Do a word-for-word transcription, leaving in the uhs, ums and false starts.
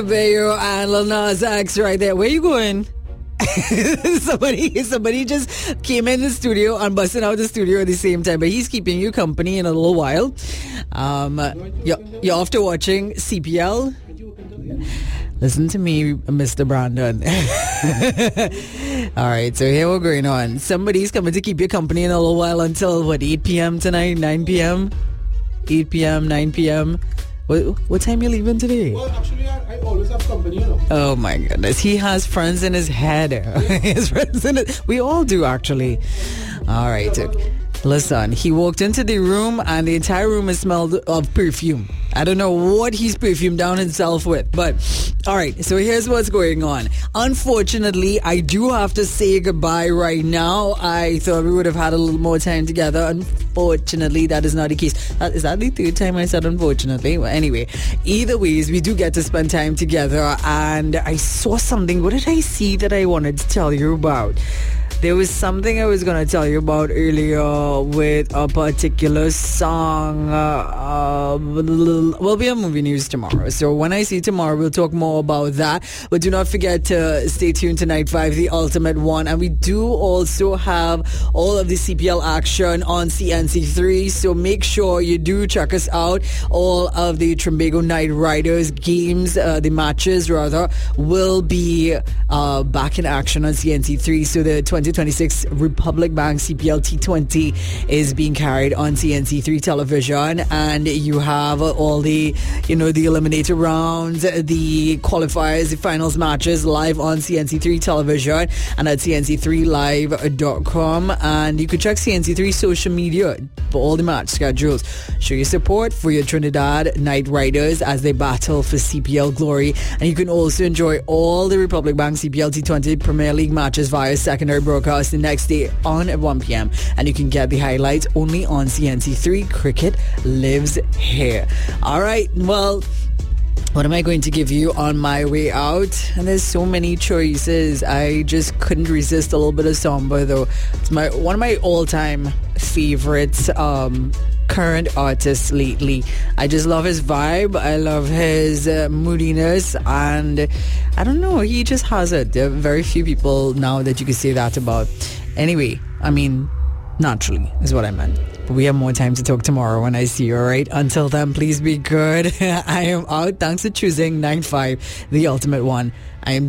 Bayo and Lil Nas X right there. Where you going? somebody somebody just came in the studio and busted out the studio at the same time, but he's keeping you company in a little while. Um, you're, you're after watching C P L. Listen to me, Mister Brandon. All right, so here we're going on. Somebody's coming to keep you company in a little while until, what, eight p.m. tonight, nine p.m.? eight p.m., nine p.m.? What, what time you leaving today? Well, actually, I, I always have company, you know. Oh, my goodness. He has friends in his head. His friends in it. We all do, actually. All right. Listen, he walked into the room and the entire room is smelled of perfume. I don't know what he's perfumed down himself with, but all right, so here's what's going on. Unfortunately, I do have to say goodbye right now. I thought we would have had a little more time together. Unfortunately, that is not the case. Is that the third time I said unfortunately? Well, anyway, either ways, we do get to spend time together, and I saw something. What did I see that I wanted to tell you about? There was something I was going to tell you about earlier with a particular song. Uh, uh, we'll be on movie news tomorrow. So when I see you tomorrow, we'll talk more about that. But do not forget to stay tuned to Night five, the ultimate one. And we do also have all of the C P L action on C N C three. So make sure you do check us out. All of the Trimbago Knight Riders games, uh, the matches rather, will be uh, back in action on C N C three. So the twenty twenty-six Republic Bank C P L T twenty is being carried on C N C three television, and you have all the, you know, the eliminator rounds, the qualifiers, the finals matches live on C N C three television and at C N C three live dot com, and you can check C N C three social media for all the match schedules. Show your support for your Trinidad Knight Riders as they battle for C P L glory, and you can also enjoy all the Republic Bank C P L T twenty Premier League matches via secondary broadcast the next day on at one p.m. and you can get the highlights only on C N C three. Cricket lives here. All right, well, what am I going to give you on my way out? And there's so many choices. I just couldn't resist a little bit of Samba, though. It's my one of my all-time favorites um current artists lately. I just love his vibe. I love his uh, moodiness, and I don't know, he just has it. There are very few people now that you can say that about. Anyway, I mean, naturally is what I meant. But we have more time to talk tomorrow when I see you, alright? Until then, please be good. I am out. Thanks for choosing nine five, the ultimate one. I am